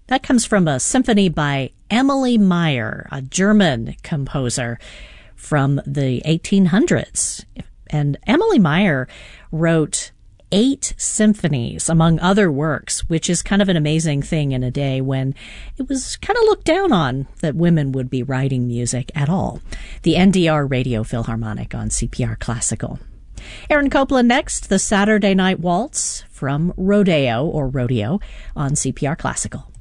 That comes from a symphony by Emily Meyer, a German composer from the 1800s. And Emily Meyer wrote 8 symphonies, among other works, which is kind of an amazing thing in a day when it was kind of looked down on that women would be writing music at all. The NDR Radio Philharmonic on CPR Classical. Aaron Copland next, the Saturday Night Waltz from Rodeo on CPR Classical.